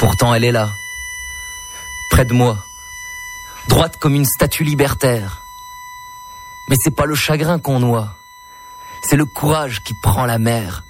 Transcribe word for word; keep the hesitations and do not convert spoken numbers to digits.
pourtant elle est là, près de moi, droite comme une statue libertaire. Mais c'est pas le chagrin qu'on noie, c'est le courage qui prend la mer.